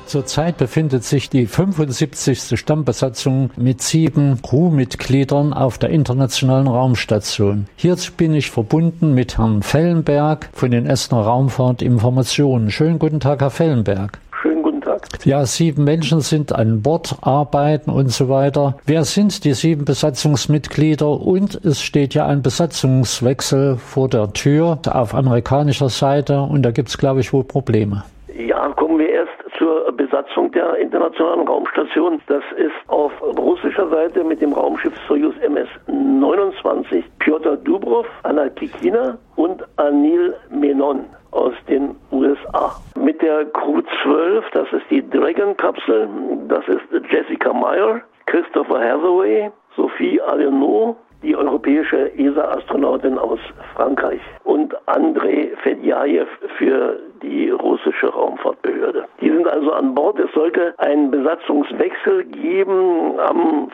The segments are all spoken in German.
Zurzeit befindet sich die 75. Stammbesatzung mit 7 Crewmitgliedern auf der Internationalen Raumstation. Hierzu bin ich verbunden mit Herrn Fellenberg von den Essener Raumfahrtinformationen. Schönen guten Tag, Herr Fellenberg. Schönen guten Tag. Ja, 7 Menschen sind an Bord, arbeiten und so weiter. Wer sind die 7 Besatzungsmitglieder? Und es steht ja ein Besatzungswechsel vor der Tür auf amerikanischer Seite und da gibt es, glaube ich, wohl Probleme. Ja, kommen wir erst zur Besatzung der Internationalen Raumstation. Das ist auf russischer Seite mit dem Raumschiff Soyuz MS-29 Pjotr Dubrov, Anna Kikina und Anil Menon aus den USA. Mit der Crew 12, das ist die Dragon-Kapsel, das ist Jessica Meyer, Christopher Hathaway, Sophie Allenot, die europäische ESA-Astronautin aus Frankreich und Andrei Fedjajew für die russische Raumfahrtbehörde. Die sind also an Bord. Es sollte einen Besatzungswechsel geben. Am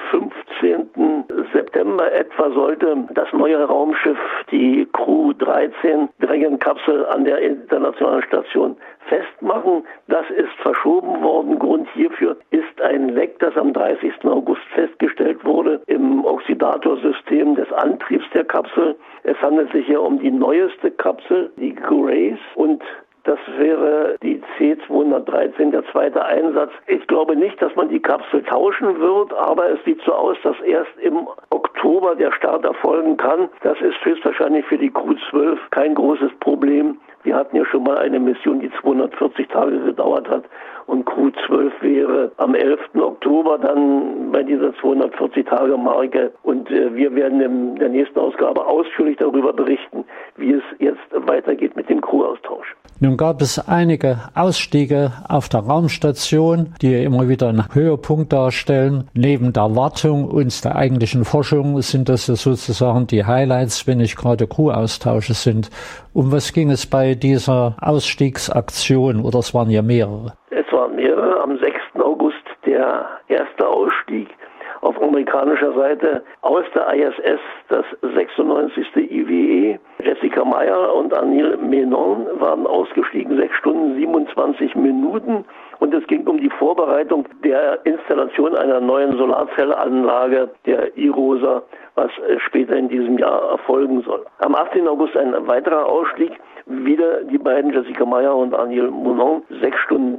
15. September etwa sollte das neue Raumschiff, die Crew 13 Dragon-Kapsel, an der Internationalen Station festmachen. Das ist verschoben worden. Grund hierfür ist ein Leck, das am 30. August festgestellt wurde im Oxidatorsystem des Antriebs der Kapsel. Es handelt sich hier um die neueste Kapsel, die Grace, und das wäre die C-213, der zweite Einsatz. Ich glaube nicht, dass man die Kapsel tauschen wird, aber es sieht so aus, dass erst im Oktober der Start erfolgen kann. Das ist höchstwahrscheinlich für die Crew 12 kein großes Problem. Wir hatten ja schon mal eine Mission, die 240 Tage gedauert hat, und Crew 12 wäre am 11. Oktober dann bei dieser 240-Tage-Marke. Und wir werden in der nächsten Ausgabe ausführlich darüber berichten, wie es jetzt weitergeht mit dem Crew-Austausch. Nun gab es einige Ausstiege auf der Raumstation, die immer wieder einen Höhepunkt darstellen. Neben der Wartung und der eigentlichen Forschung sind das sozusagen die Highlights, wenn nicht gerade Crew-Austausche sind. Um was ging es bei dieser Ausstiegsaktion, oder es waren ja mehrere? Es waren mehrere. Am 6. August der erste Ausstieg auf amerikanischer Seite aus der ISS, das 96. IWE. Jessica Meyer und Anil Menon waren ausgestiegen, 6 Stunden 27 Minuten. Und es ging um die Vorbereitung der Installation einer neuen Solarzellanlage, der IROSA, was später in diesem Jahr erfolgen soll. Am 18. August ein weiterer Ausstieg. Wieder die beiden, Jessica Meyer und Anil Menon, 6 Stunden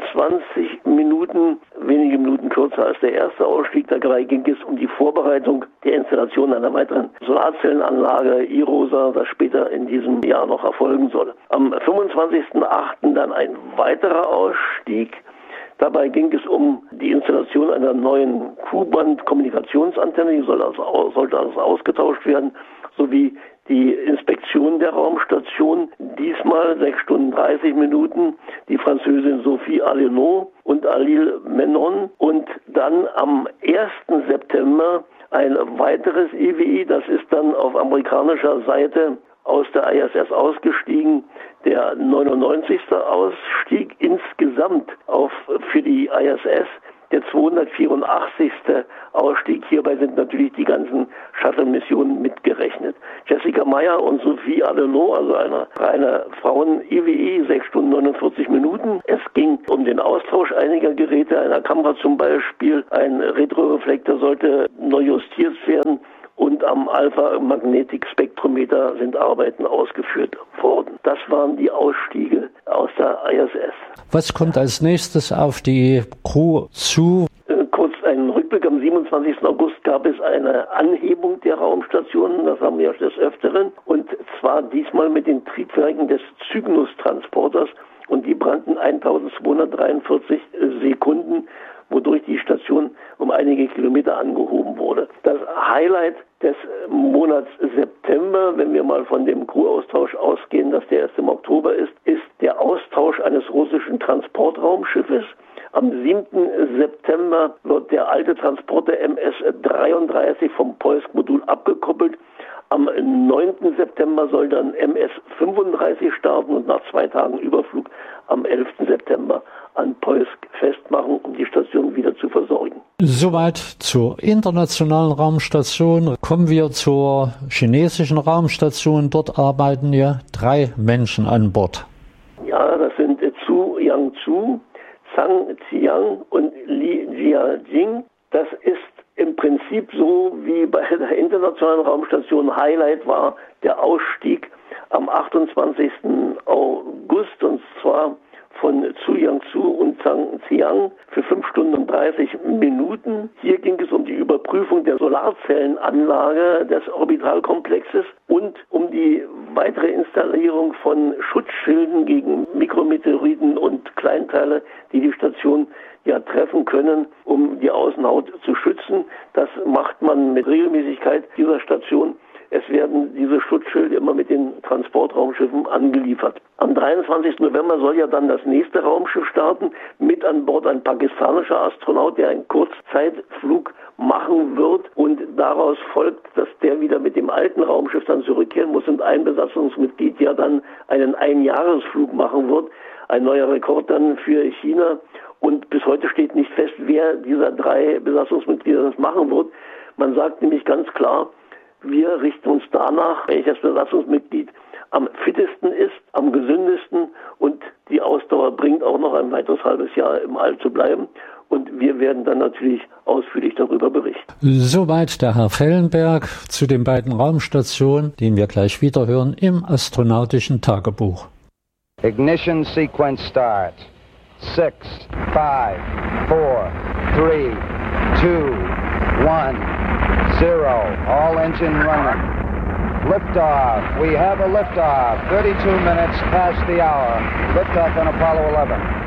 23 Minuten, wenige Minuten kürzer als der erste Ausstieg. Dabei ging es um die Vorbereitung der Installation einer weiteren Solarzellenanlage, IROSA, das später in diesem Jahr noch erfolgen soll. Am 25.08. dann ein weiterer Ausstieg. Dabei ging es um die Installation einer neuen Q-Band-Kommunikationsantenne, die sollte also ausgetauscht werden, sowie die Inspektion der Raumstation, diesmal 6 Stunden 30 Minuten, die Französin Sophie Allenot und Anil Menon. Und dann am 1. September ein weiteres IWI, das ist dann auf amerikanischer Seite aus der ISS ausgestiegen, der 99. Ausstieg insgesamt für die ISS, der 284. Ausstieg. Hierbei sind natürlich die ganzen Shuttle-Missionen mitgerechnet. Jessica Meyer und Sophie Allenot, also eine reine Frauen-IWI, 6 Stunden 49 Minuten. Es ging um den Austausch einiger Geräte, einer Kamera zum Beispiel. Ein Retroreflektor sollte neu justiert werden. Und am Alpha-Magnetik-Spektrometer sind Arbeiten ausgeführt worden. Das waren die Ausstiege aus der ISS. Was kommt als nächstes auf die Crew zu? Kurz einen Rückblick. Am 27. August gab es eine Anhebung der Raumstationen. Das haben wir ja des Öfteren. Und zwar diesmal mit den Triebwerken des Cygnus-Transporters. Und die brannten 1243 Sekunden, wodurch die Station um einige Kilometer angehoben wurde. Das Highlight des Monats September, wenn wir mal von dem Crew-Austausch ausgehen, dass der erst im Oktober ist der Austausch eines russischen Transportraumschiffes. Am 7. September wird der alte Transporter MS-33 vom Poisk-Modul abgekoppelt. Am 9. September soll dann MS-35 starten und nach 2 Tagen Überflug am 11. September an Poisk festmachen, um die Station wieder zu versorgen. Soweit zur internationalen Raumstation. Kommen wir zur chinesischen Raumstation. Dort arbeiten ja 3 Menschen an Bord. Ja, das sind Zhu Yangzhou, Zhang Jiang und Li Jiajing. Das ist im Prinzip so wie bei der internationalen Raumstation. Highlight war der Ausstieg am 28. August, und zwar von Zhu Yangzu und Zhang Jiang für 5 Stunden und 30 Minuten. Hier ging es um die Überprüfung der Solarzellenanlage des Orbitalkomplexes und um die weitere Installierung von Schutzschilden gegen Mikrometeoriten und Kleinteile, die die Station ja treffen können, um die Außenhaut zu schützen. Das macht man mit Regelmäßigkeit dieser Station. Es werden diese Schutzschilde immer mit den Transportraumschiffen angeliefert. Am 23. November soll ja dann das nächste Raumschiff starten, mit an Bord ein pakistanischer Astronaut, der einen Kurzzeitflug machen wird, und daraus folgt, dass der wieder mit dem alten Raumschiff dann zurückkehren muss und ein Besatzungsmitglied ja dann einen Einjahresflug machen wird. Ein neuer Rekord dann für China, und bis heute steht nicht fest, wer dieser 3 Besatzungsmitglieder das machen wird. Man sagt nämlich ganz klar, wir richten uns danach, welches Besatzungsmitglied am fittesten ist, am gesündesten und die Ausdauer bringt, auch noch ein weiteres halbes Jahr im All zu bleiben. Und wir werden dann natürlich ausführlich darüber berichten. Soweit der Herr Fellenberg zu den beiden Raumstationen, den wir gleich wieder hören im astronautischen Tagebuch. Ignition sequence start. 6, 5, 4, 3, 2, 1, 0. All engine running. Liftoff. We have a liftoff. 32 minutes past the hour. Liftoff on Apollo 11.